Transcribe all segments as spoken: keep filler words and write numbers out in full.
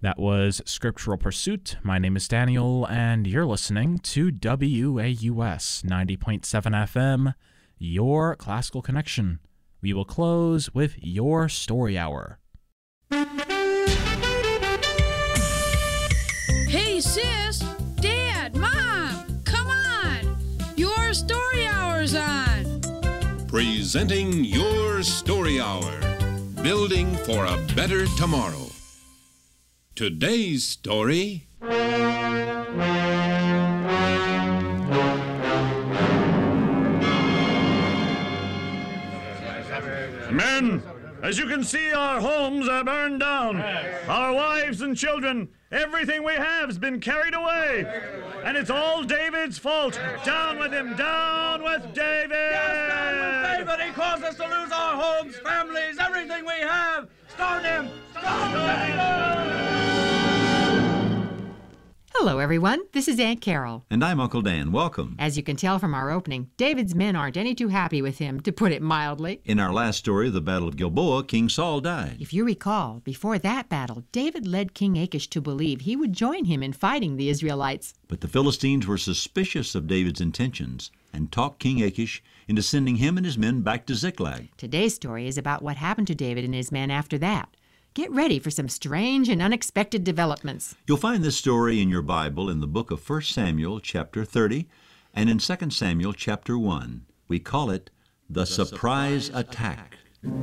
That was Scriptural Pursuit. My name is Daniel, and you're listening to W A U S ninety point seven F M, your classical connection. We will close with Your Story Hour. Hey, sis, Dad, Mom, come on. Your Story Hour's on. Presenting Your Story Hour, building for a better tomorrow. Today's story... Men, as you can see, our homes are burned down. Our wives and children, everything we have has been carried away. And it's all David's fault. Down with him, down with David! Yes, down with David! He caused us to lose our homes, families, everything we have! Stone him! Stone David! Hello, everyone. This is Aunt Carol. And I'm Uncle Dan. Welcome. As you can tell from our opening, David's men aren't any too happy with him, to put it mildly. In our last story, the Battle of Gilboa, King Saul died. If you recall, before that battle, David led King Achish to believe he would join him in fighting the Israelites. But the Philistines were suspicious of David's intentions and talked King Achish into sending him and his men back to Ziklag. Today's story is about what happened to David and his men after that. Get ready for some strange and unexpected developments. You'll find this story in your Bible in the book of First Samuel, chapter thirty, and in Second Samuel, chapter one. We call it The, the Surprise, Surprise Attack. Attack.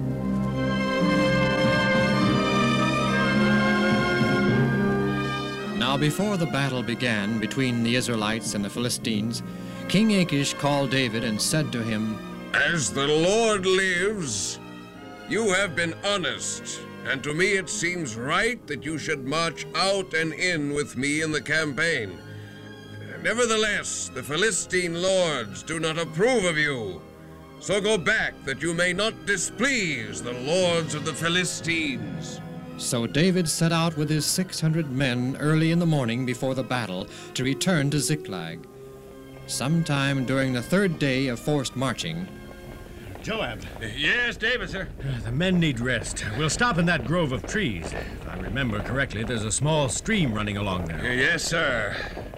Now before the battle began between the Israelites and the Philistines, King Achish called David and said to him, "As the Lord lives, you have been honest. And to me it seems right that you should march out and in with me in the campaign. Nevertheless, the Philistine lords do not approve of you. So go back, that you may not displease the lords of the Philistines." So David set out with his six hundred men early in the morning before the battle to return to Ziklag. Sometime during the third day of forced marching, Joab. Yes, David, sir. The men need rest. We'll stop in that grove of trees. If I remember correctly, there's a small stream running along there. Yes, sir.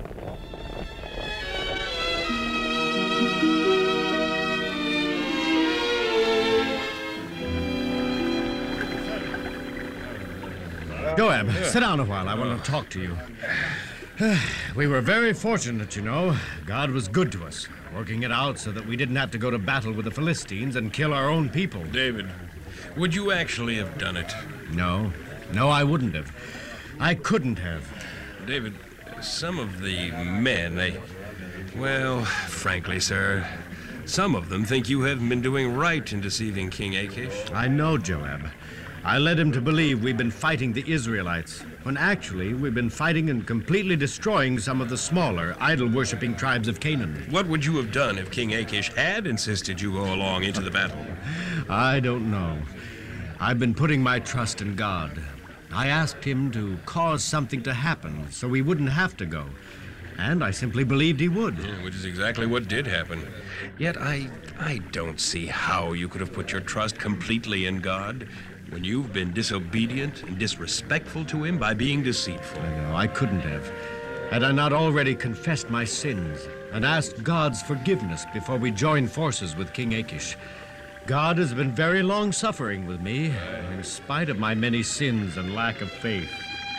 Joab, yeah. Sit down a while. I want to talk to you. We were very fortunate, you know. God was good to us, working it out so that we didn't have to go to battle with the Philistines and kill our own people. David, would you actually have done it? No. No, I wouldn't have. I couldn't have. David, some of the men, they... Well, frankly, sir, some of them think you haven't been doing right in deceiving King Achish. I know, Joab. I led him to believe we've been fighting the Israelites, when actually we've been fighting and completely destroying some of the smaller, idol-worshipping tribes of Canaan. What would you have done if King Achish had insisted you go along into the battle? I don't know. I've been putting my trust in God. I asked him to cause something to happen so we wouldn't have to go. And I simply believed he would. Yeah, which is exactly what did happen. Yet I, I don't see how you could have put your trust completely in God when you've been disobedient and disrespectful to him by being deceitful. I know, I couldn't have. Had I not already confessed my sins and asked God's forgiveness before we joined forces with King Achish. God has been very long-suffering with me, in spite of my many sins and lack of faith.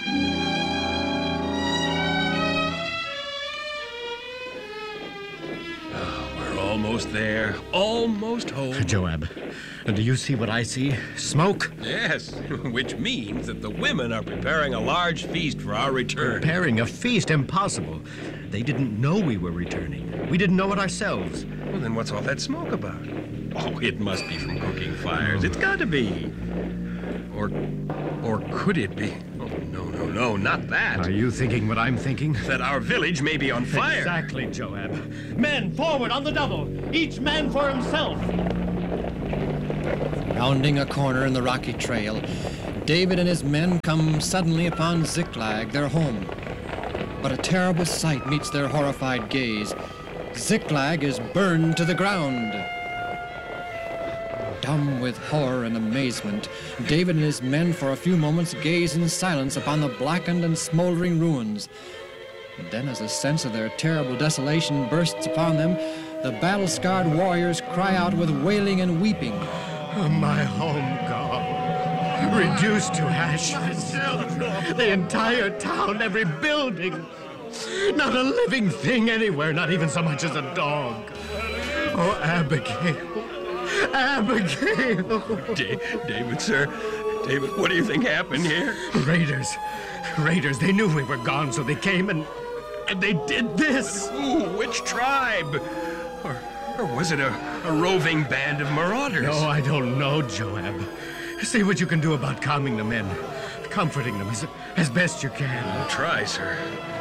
Oh, we're almost there. Almost home. Joab, do you see what I see? Smoke? Yes, which means that the women are preparing a large feast for our return. Preparing a feast? Impossible. They didn't know we were returning. We didn't know it ourselves. Well, then what's all that smoke about? Oh, it must be from cooking fires. It's got to be. Or, or could it be? Oh, no, no, no, not that. Are you thinking what I'm thinking? That our village may be on fire. Exactly, Joab. Men, forward on the double. Each man for himself. Rounding a corner in the rocky trail, David and his men come suddenly upon Ziklag, their home. But a terrible sight meets their horrified gaze. Ziklag is burned to the ground. Dumb with horror and amazement, David and his men for a few moments gaze in silence upon the blackened and smoldering ruins. Then, as a sense of their terrible desolation bursts upon them, the battle-scarred warriors cry out with wailing and weeping. My home gone, reduced to ashes. The entire town, every building. Not a living thing anywhere, not even so much as a dog. Oh, Abigail. Abigail. Da- David, sir. David, what do you think happened here? Raiders. Raiders. They knew we were gone, so they came and... and they did this. Ooh, which tribe? Or, or was it a, a roving band of marauders? No, I don't know, Joab. See what you can do about calming the men. Comforting them as, as best you can. I'll try, sir.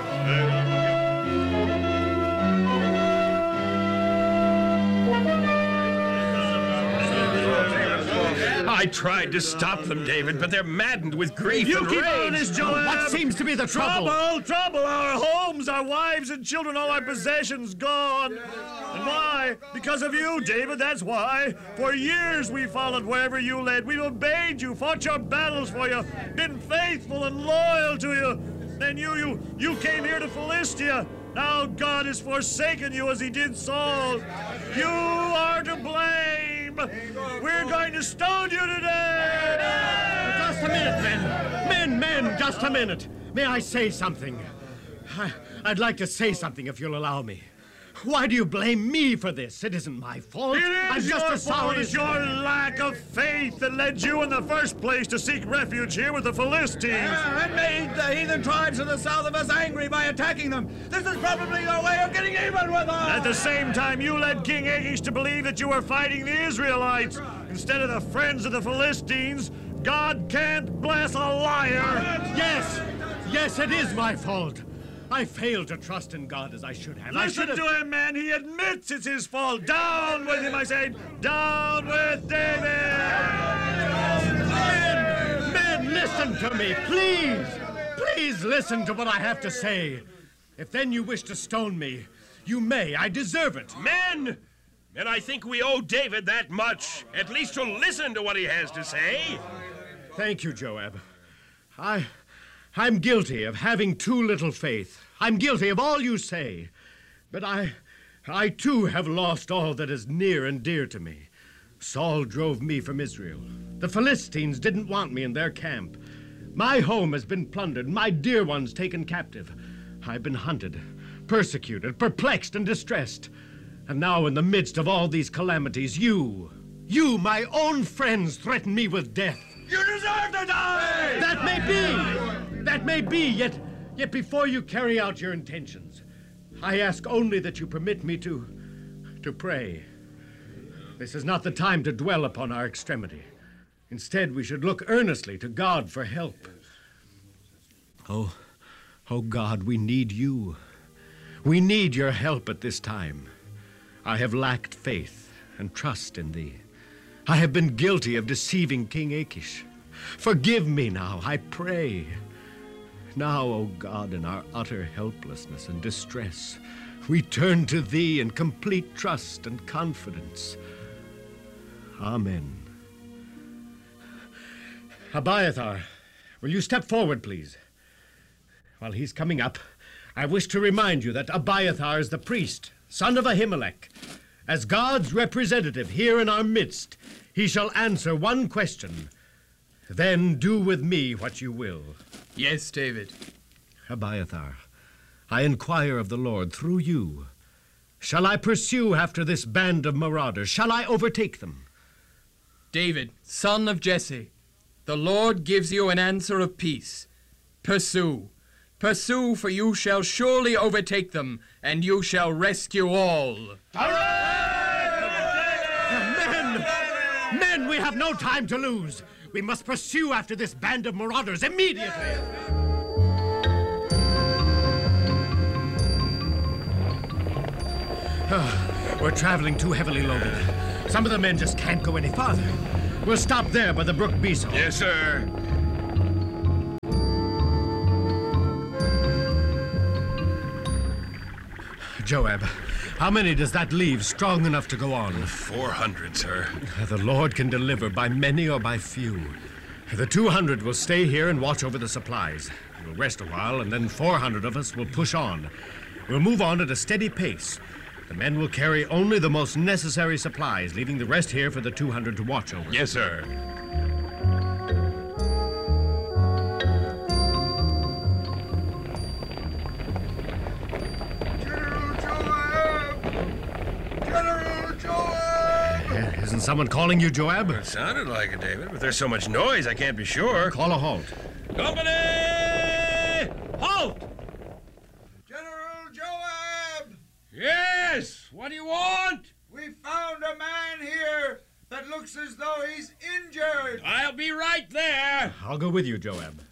I tried to stop them, David, but they're maddened with grief You and keep rage. honest, Joab! What seems to be the trouble? Trouble, trouble! Our homes, our wives and children, all our possessions gone. And why? Because of you, David, that's why. For years we followed wherever you led. We've obeyed you, fought your battles for you, been faithful and loyal to you. Then you, you, you came here to Philistia. Now God has forsaken you as he did Saul. You are to blame. We're going to stone you today. Just a minute, men. Men, men, just a minute. May I say something? I, I'd like to say something if you'll allow me. Why do you blame me for this? It isn't my fault. It is I'm just your as sorry fault. as It's your lack of faith that led you in the first place to seek refuge here with the Philistines. Yeah, and made the heathen tribes in the south of us angry by attacking them. This is probably your way of getting even with us. At the same time, you led King Achish to believe that you were fighting the Israelites instead of the friends of the Philistines. God can't bless a liar. Yes, yes, it is my fault. I failed to trust in God as I should have. I Listen should have... to him, man. He admits it's his fault. Down with him, I say. Down with David. Men, men, listen to me, please. Please listen to what I have to say. If then you wish to stone me, you may. I deserve it. Men! Men, I think we owe David that much. At least to listen to what he has to say. Thank you, Joab. I... I'm guilty of having too little faith. I'm guilty of all you say. But I, I too have lost all that is near and dear to me. Saul drove me from Israel. The Philistines didn't want me in their camp. My home has been plundered, my dear ones taken captive. I've been hunted, persecuted, perplexed, and distressed. And now in the midst of all these calamities, you, you, my own friends, threaten me with death. You deserve to die! That may be! That may be, yet, yet before you carry out your intentions, I ask only that you permit me to, to pray. This is not the time to dwell upon our extremity. Instead, we should look earnestly to God for help. Oh, oh God, we need you. We need your help at this time. I have lacked faith and trust in thee. I have been guilty of deceiving King Achish. Forgive me now, I pray. Now, O God, in our utter helplessness and distress, we turn to thee in complete trust and confidence. Amen. Abiathar, will you step forward, please? While he's coming up, I wish to remind you that Abiathar is the priest, son of Ahimelech. As God's representative here in our midst, he shall answer one question. Then do with me what you will. Yes, David. Abiathar, I inquire of the Lord through you. Shall I pursue after this band of marauders? Shall I overtake them? David, son of Jesse, the Lord gives you an answer of peace. Pursue. Pursue, for you shall surely overtake them, and you shall rescue all. Men! Men, we have no time to lose. We must pursue after this band of marauders immediately. Oh, we're traveling too heavily loaded. Some of the men just can't go any farther. We'll stop there by the brook Biso. Yes, sir. Joab, How many does that leave strong enough to go on? Four hundred, sir. The Lord can deliver by many or by few. The two hundred will stay here and watch over the supplies. We'll rest a while, and then four hundred of us will push on. We'll move on at a steady pace. The men will carry only the most necessary supplies, leaving the rest here for the two hundred to watch over. Yes, sir. Isn't someone calling you, Joab? It sounded like it, David, but there's so much noise I can't be sure. Call a halt. Company! Halt! General Joab! Yes! What do you want? We found a man here that looks as though he's injured. I'll be right there. I'll go with you, Joab.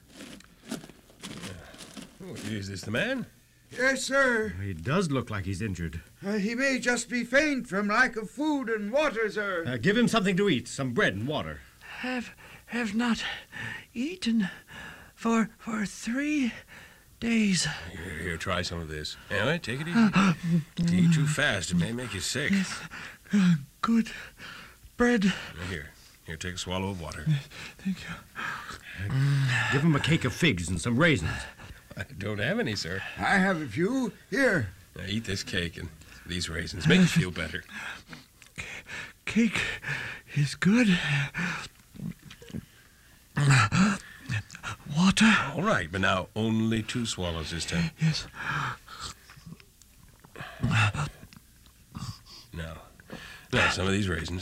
Oh, is this the man? Yes, sir. He does look like he's injured. Uh, he may just be faint from lack of food and water, sir. Uh, give him something to eat, some bread and water. Have have not eaten for for three days. Here, here, try some of this. Anyway, take it easy. If you eat too fast, it may make you sick. Yes. Uh, good bread. Here, here, take a swallow of water. Thank you. Uh, give him a cake of figs and some raisins. I don't have any, sir. I have a few. Here. Now eat this cake and these raisins. Make you feel better. Cake is good. Water. All right, but now only two swallows this time. Yes. Now, now some of these raisins.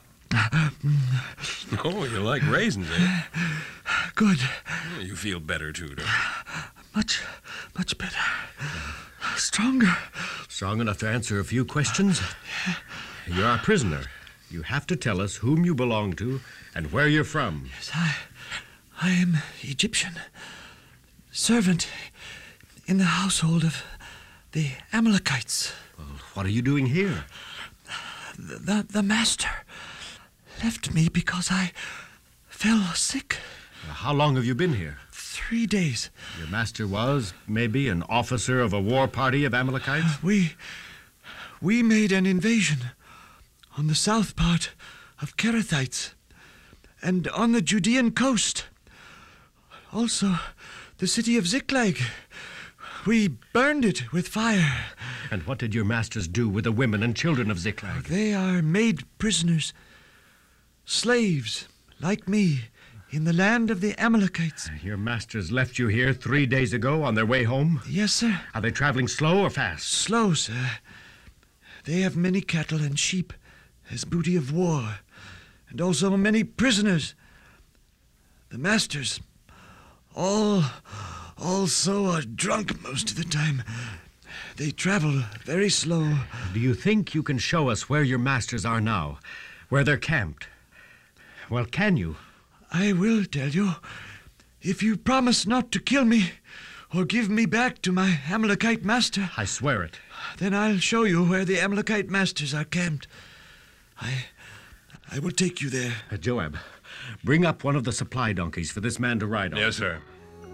Oh, you like raisins, eh? Good. You feel better, too, don't you? Much, much better. Stronger. Strong enough to answer a few questions? You're a prisoner. You have to tell us whom you belong to and where you're from. Yes, I, I am Egyptian. Servant in the household of the Amalekites. Well, what are you doing here? The, the, the master left me because I fell sick. How long have you been here? Three days. Your master was, maybe, an officer of a war party of Amalekites? We... we made an invasion on the south part of Kerethites and on the Judean coast. Also, the city of Ziklag. We burned it with fire. And what did your masters do with the women and children of Ziklag? They are made prisoners, slaves like me, in the land of the Amalekites. Your masters left you here three days ago on their way home? Yes, sir. Are they traveling slow or fast? Slow, sir. They have many cattle and sheep as booty of war, and also many prisoners. The masters, all, also are drunk most of the time. They travel very slow. Do you think you can show us where your masters are now, where they're camped? Well, can you? I will tell you, if you promise not to kill me or give me back to my Amalekite master. I swear it. Then I'll show you where the Amalekite masters are camped. I I will take you there. Uh, Joab, bring up one of the supply donkeys for this man to ride on. Yes, sir.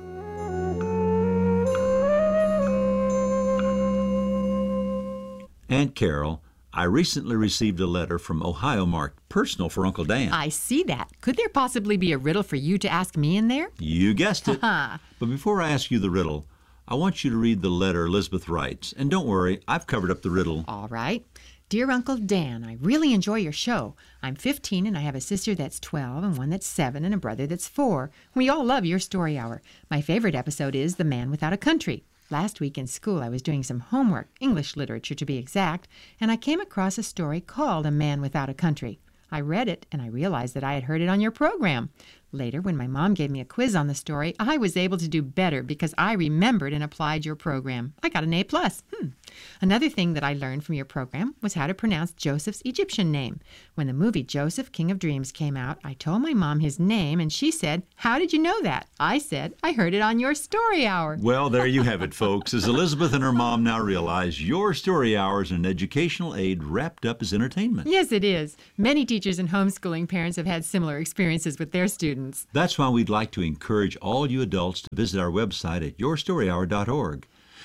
Aunt Carol, I recently received a letter from Ohio marked personal for Uncle Dan. I see that. Could there possibly be a riddle for you to ask me in there? You guessed it. But before I ask you the riddle, I want you to read the letter Elizabeth writes. And don't worry, I've covered up the riddle. All right. Dear Uncle Dan, I really enjoy your show. I'm fifteen and I have a sister that's twelve and one that's seven and a brother that's four. We all love your story hour. My favorite episode is The Man Without a Country. Last week in school I was doing some homework, English literature to be exact, and I came across a story called A Man Without a Country. I read it and I realized that I had heard it on your program. Later, when my mom gave me a quiz on the story, I was able to do better because I remembered and applied your program. I got an A plus. Hmm. Another thing that I learned from your program was how to pronounce Joseph's Egyptian name. When the movie Joseph, King of Dreams came out, I told my mom his name and she said, "How did you know that?" I said, "I heard it on your story hour." Well, there you have it, folks. As Elizabeth and her mom now realize, your story hour is an educational aid wrapped up as entertainment. Yes, it is. Many teachers and homeschooling parents have had similar experiences with their students. That's why we'd like to encourage all you adults to visit our website at your story hour dot org.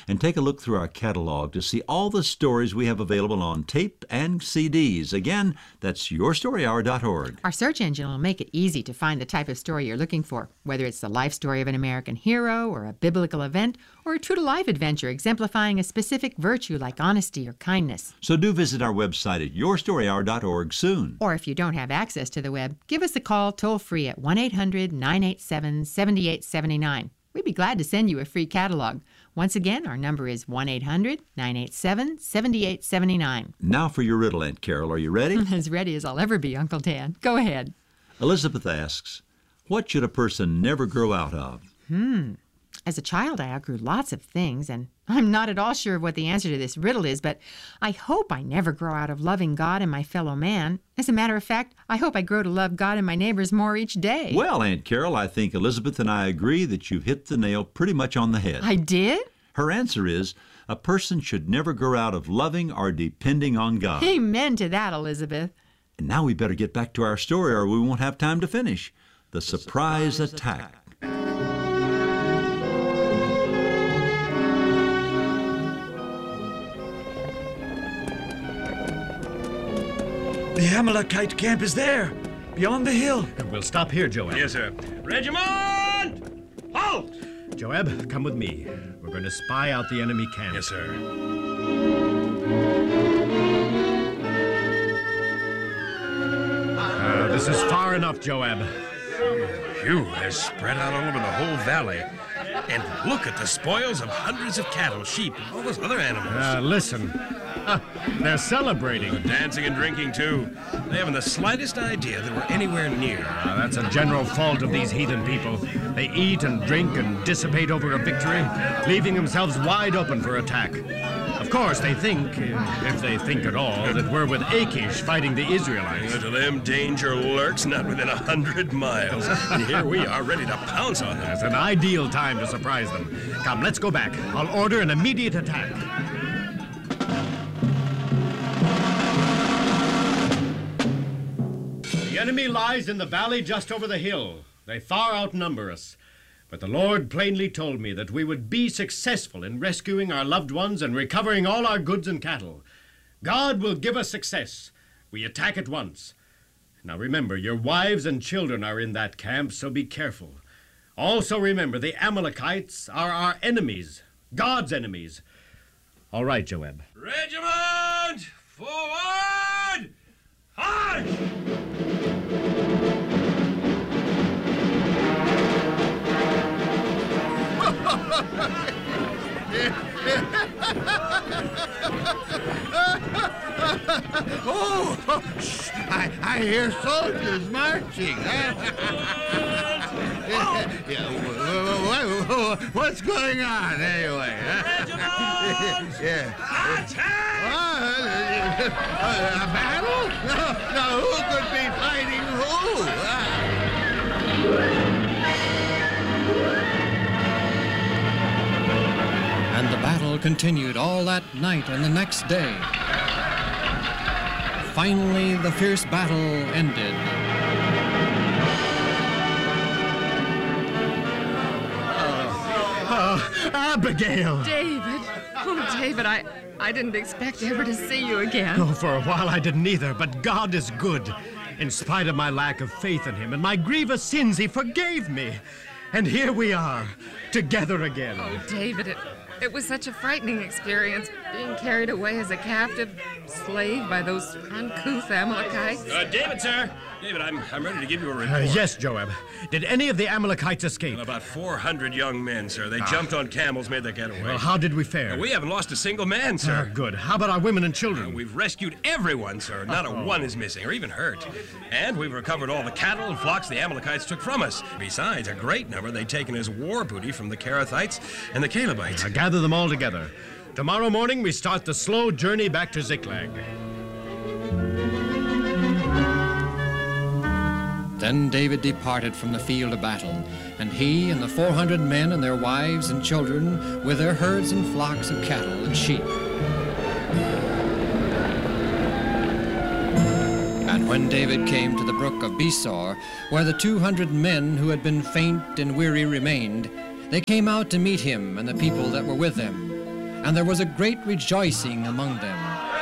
and take a look through our catalog to see all the stories we have available on tape and C Ds. Again, that's your story hour dot org. Our search engine will make it easy to find the type of story you're looking for, whether it's the life story of an American hero or a biblical event or a true-to-life adventure exemplifying a specific virtue like honesty or kindness. So do visit our website at your story hour dot org soon. Or if you don't have access to the web, give us a call toll-free at one eight hundred nine eight seven seven eight seven nine. We'd be glad to send you a free catalog. Once again, our number is one eight hundred nine eight seven seven eight seven nine. Now for your riddle, Aunt Carol. Are you ready? As ready as I'll ever be, Uncle Dan. Go ahead. Elizabeth asks, what should a person never grow out of? Hmm. As a child, I outgrew lots of things, and I'm not at all sure of what the answer to this riddle is, but I hope I never grow out of loving God and my fellow man. As a matter of fact, I hope I grow to love God and my neighbors more each day. Well, Aunt Carol, I think Elizabeth and I agree that you've hit the nail pretty much on the head. I did? Her answer is, a person should never grow out of loving or depending on God. Amen to that, Elizabeth. And now we better get back to our story or we won't have time to finish. The surprise attack. The Amalekite camp is there, beyond the hill. We'll stop here, Joab. Yes, sir. Regiment! Halt! Joab, come with me. We're going to spy out the enemy camp. Yes, sir. Uh, this is far enough, Joab. Phew, they're spread out all over the whole valley. And look at the spoils of hundreds of cattle, sheep, and all those other animals. Uh, listen. Uh, they're celebrating. They're dancing and drinking, too. They haven't the slightest idea that we're anywhere near. Uh, that's a general fault of these heathen people. They eat and drink and dissipate over a victory, leaving themselves wide open for attack. Of course, they think, if they think at all, that we're with Achish fighting the Israelites. To them, danger lurks not within a hundred miles. And here we are, ready to pounce on them. It's an ideal time to surprise them. Come, let's go back. I'll order an immediate attack. The enemy lies in the valley just over the hill. They far outnumber us. But the Lord plainly told me that we would be successful in rescuing our loved ones and recovering all our goods and cattle. God will give us success. We attack at once. Now remember, your wives and children are in that camp, so be careful. Also remember, the Amalekites are our enemies, God's enemies. All right, Joab. Regiment! Forward! March! Oh, shh, I, I hear soldiers marching. yeah, what's going on anyway? yeah. A battle? No, no, who could be fighting who? And the battle continued all that night and the next day. Finally, the fierce battle ended. Uh, Abigail! David! Oh, David, I, I didn't expect ever to see you again. Oh, for a while I didn't either, but God is good. In spite of my lack of faith in him and my grievous sins, he forgave me. And here we are, together again. Oh, David, it, it was such a frightening experience, being carried away as a captive, slave by those uncouth Amalekites. Uh, David, sir! David, I'm, I'm ready to give you a report. Uh, yes, Joab. Did any of the Amalekites escape? Well, about four hundred young men, sir. They ah. jumped on camels, made their getaway. Well, how did we fare? Uh, we haven't lost a single man, sir. Uh, good. How about our women and children? Uh, we've rescued everyone, sir. Not oh. a one is missing, or even hurt. And we've recovered all the cattle and flocks the Amalekites took from us. Besides, a great number they'd taken as war booty from the Kerethites and the Calebites. Uh, gather them all together. Tomorrow morning, we start the slow journey back to Ziklag. Then David departed from the field of battle, and he and the four hundred men and their wives and children with their herds and flocks of cattle and sheep. And when David came to the brook of Besor, where the two hundred men who had been faint and weary remained, they came out to meet him and the people that were with them. and there was a great rejoicing among them.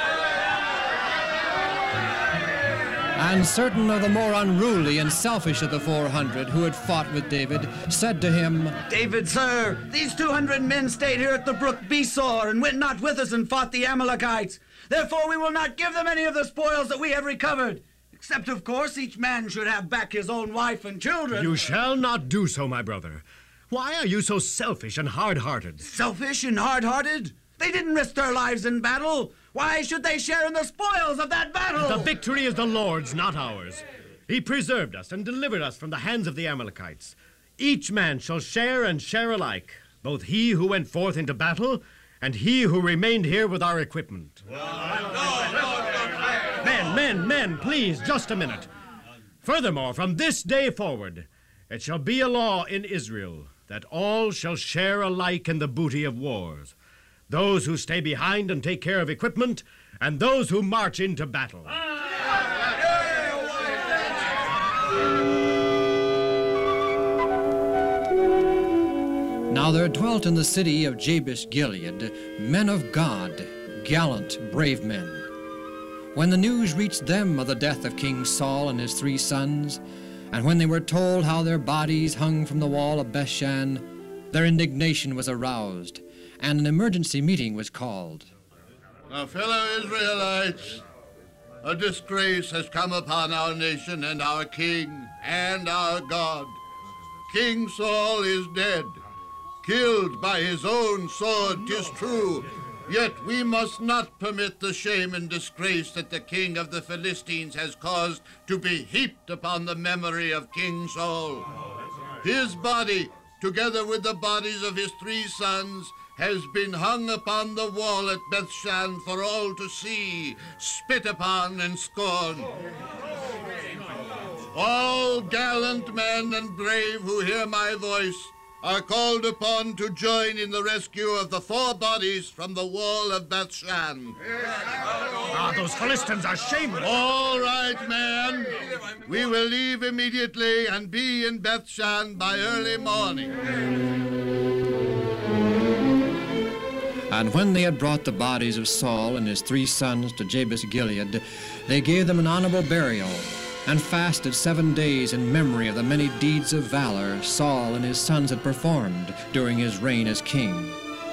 And certain of the more unruly and selfish of the four hundred who had fought with David said to him, David, sir, these two hundred men stayed here at the brook Besor and went not with us and fought the Amalekites. Therefore we will not give them any of the spoils that we have recovered. Except, of course, each man should have back his own wife and children. You shall not do so, my brother. Why are you so selfish and hard-hearted? Selfish and hard-hearted? They didn't risk their lives in battle. Why should they share in the spoils of that battle? The victory is the Lord's, not ours. He preserved us and delivered us from the hands of the Amalekites. Each man shall share and share alike, both he who went forth into battle and he who remained here with our equipment. Men, men, men, please, just a minute. Furthermore, from this day forward, it shall be a law in Israel that all shall share alike in the booty of wars. Those who stay behind and take care of equipment, and those who march into battle. Now there dwelt in the city of Jabesh Gilead men of God, gallant, brave men. When the news reached them of the death of King Saul and his three sons, and when they were told how their bodies hung from the wall of Bethshan, their indignation was aroused, and an emergency meeting was called. Now, fellow Israelites, a disgrace has come upon our nation and our king and our God. King Saul is dead, killed by his own sword, 'tis true. Yet we must not permit the shame and disgrace that the king of the Philistines has caused to be heaped upon the memory of King Saul. His body, together with the bodies of his three sons, has been hung upon the wall at Bethshan for all to see, spit upon and scorn. All gallant men and brave who hear my voice are called upon to join in the rescue of the four bodies from the wall of Bethshan. Ah, those Philistines are shameless. All right, men. We will leave immediately and be in Bethshan by early morning. And when they had brought the bodies of Saul and his three sons to Jabesh Gilead, they gave them an honorable burial, and fasted seven days in memory of the many deeds of valor Saul and his sons had performed during his reign as king.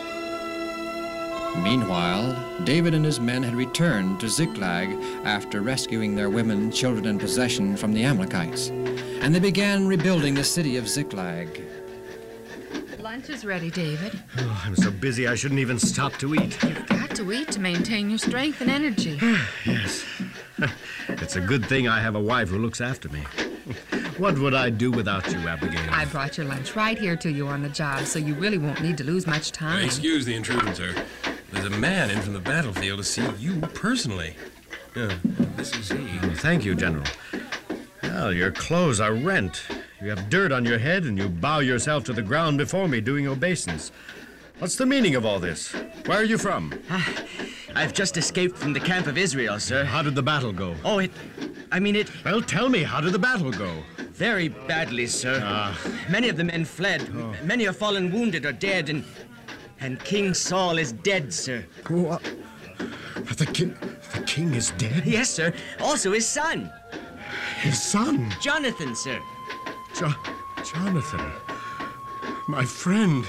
Meanwhile, David and his men had returned to Ziklag after rescuing their women, children, and possessions from the Amalekites, and they began rebuilding the city of Ziklag. Lunch is ready, David. Oh, I'm so busy I shouldn't even stop to eat. You've got to eat to maintain your strength and energy. Yes. It's a good thing I have a wife who looks after me. What would I do without you, Abigail? I brought your lunch right here to you on the job, so you really won't need to lose much time. Excuse the intrusion, sir. There's a man in from the battlefield to see you personally. Uh, this is he. Oh, thank you, General. Well, your clothes are rent. You have dirt on your head, and you bow yourself to the ground before me doing obeisance. What's the meaning of all this? Where are you from? Uh, I've just escaped from the camp of Israel, sir. How did the battle go? Oh, it... I mean, it... Well, tell me, how did the battle go? Very badly, sir. Ah. Many of the men fled. Oh. Many are fallen wounded or dead, and... And King Saul is dead, sir. What? The king... The king is dead? Yes, sir. Also his son. His son? Jonathan, sir. Jo- Jonathan. My friend.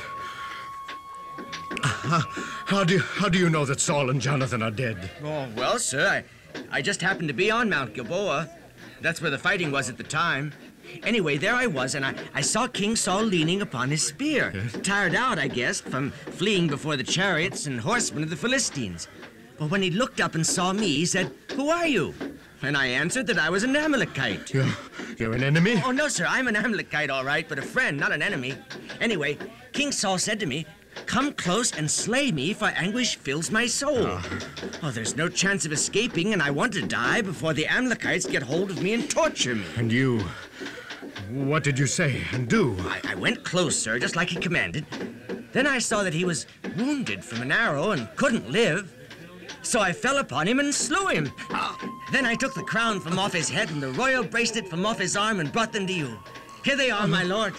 How, how do you, how do you know that Saul and Jonathan are dead? Oh, well, sir, I, I just happened to be on Mount Gilboa. That's where the fighting was at the time. Anyway, there I was, and I, I saw King Saul leaning upon his spear. Yes? Tired out, I guess, from fleeing before the chariots and horsemen of the Philistines. But when he looked up and saw me, he said, "Who are you?" And I answered that I was an Amalekite. You're, you're an enemy? Oh, no, sir, I'm an Amalekite, all right, but a friend, not an enemy. Anyway, King Saul said to me, "Come close and slay me, for anguish fills my soul." Oh. Oh, there's no chance of escaping, and I want to die before the Amalekites get hold of me and torture me. And you... what did you say and do? I, I went close, sir, just like he commanded. Then I saw that he was wounded from an arrow and couldn't live. So I fell upon him and slew him. Then I took the crown from off his head and the royal bracelet from off his arm and brought them to you. Here they are, my lord.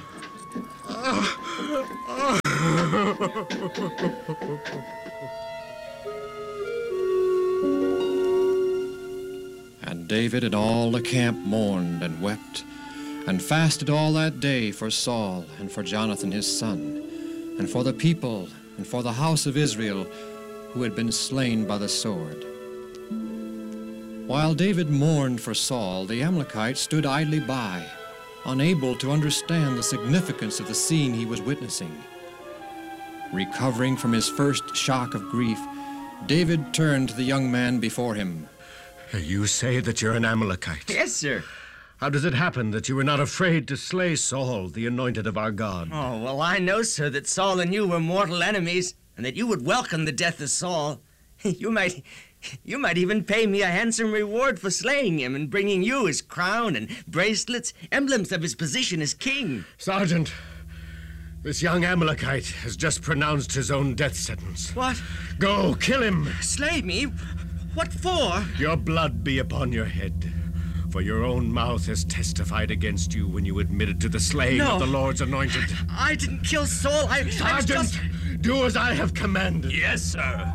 David and all the camp mourned and wept, and fasted all that day for Saul and for Jonathan his son, and for the people and for the house of Israel who had been slain by the sword. While David mourned for Saul, the Amalekites stood idly by, unable to understand the significance of the scene he was witnessing. Recovering from his first shock of grief, David turned to the young man before him. You say that you're an Amalekite? Yes, sir. How does it happen that you were not afraid to slay Saul, the anointed of our God? Oh, well, I know, sir, that Saul and you were mortal enemies, and that you would welcome the death of Saul. You might... You might even pay me a handsome reward for slaying him and bringing you his crown and bracelets, emblems of his position as king. Sergeant, this young Amalekite has just pronounced his own death sentence. What? Go, kill him. Slay me? What for? Your blood be upon your head. For your own mouth has testified against you when you admitted to the slaying no. of the Lord's anointed. I didn't kill Saul. I, Sergeant, I just... do as I have commanded. Yes, sir.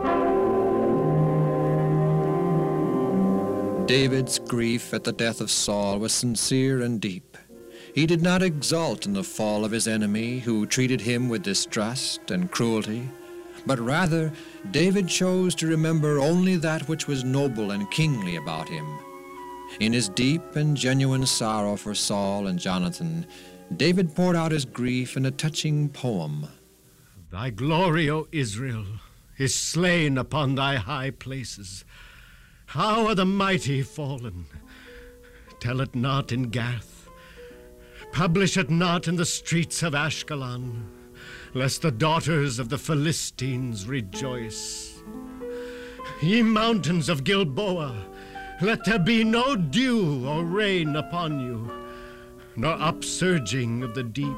David's grief at the death of Saul was sincere and deep. He did not exult in the fall of his enemy, who treated him with distrust and cruelty, but rather David chose to remember only that which was noble and kingly about him. In his deep and genuine sorrow for Saul and Jonathan, David poured out his grief in a touching poem. Thy glory, O Israel, is slain upon thy high places. How are the mighty fallen? Tell it not in Gath. Publish it not in the streets of Ashkelon, lest the daughters of the Philistines rejoice. Ye mountains of Gilboa, let there be no dew or rain upon you, nor upsurging of the deep.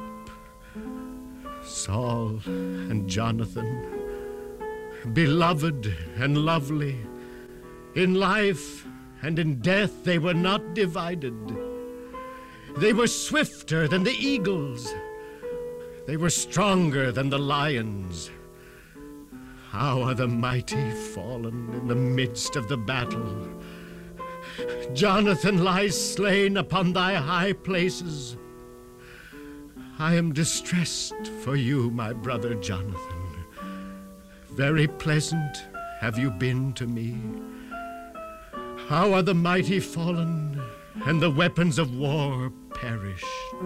Saul and Jonathan, beloved and lovely, in life and in death they were not divided. They were swifter than the eagles. They were stronger than the lions. How are the mighty fallen in the midst of the battle? Jonathan lies slain upon thy high places. I am distressed for you, my brother Jonathan. Very pleasant have you been to me. How are the mighty fallen, and the weapons of war perished?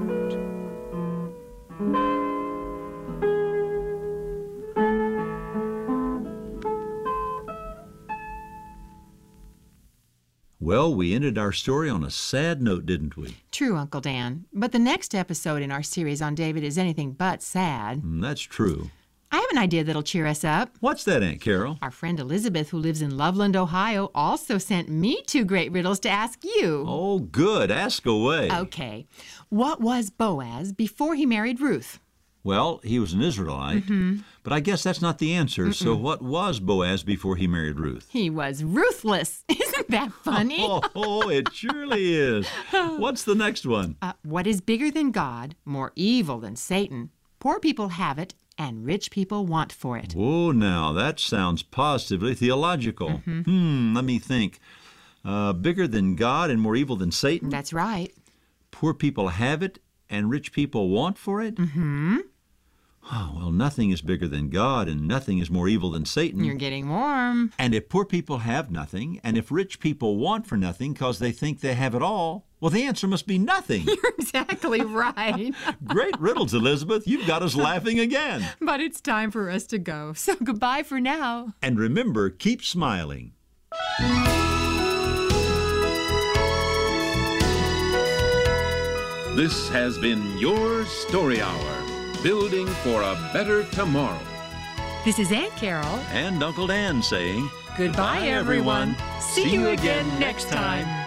Well, we ended our story on a sad note, didn't we? True, Uncle Dan. But the next episode in our series on David is anything but sad. Mm, that's true. I have an idea that'll cheer us up. What's that, Aunt Carol? Our friend Elizabeth, who lives in Loveland, Ohio, also sent me two great riddles to ask you. Oh, good. Ask away. Okay. What was Boaz before he married Ruth? Well, he was an Israelite, mm-hmm. but I guess that's not the answer. Mm-mm. So what was Boaz before he married Ruth? He was ruthless. Isn't that funny? Oh, oh, it surely is. What's the next one? Uh, what is bigger than God, more evil than Satan? Poor people have it, and rich people want for it. Oh, now, that sounds positively theological. Mm-hmm. Hmm, let me think. Uh, bigger than God and more evil than Satan? That's right. Poor people have it, and rich people want for it? Mm-hmm. Oh, well, nothing is bigger than God, and nothing is more evil than Satan. You're getting warm. And if poor people have nothing, and if rich people want for nothing because they think they have it all, well, the answer must be nothing. You're exactly right. Great riddles, Elizabeth. You've got us laughing again. But it's time for us to go, so goodbye for now. And remember, keep smiling. This has been Your Story Hour, building for a better tomorrow. This is Aunt Carol. And Uncle Dan saying, Goodbye, Bye, everyone. everyone. See, See you again next time.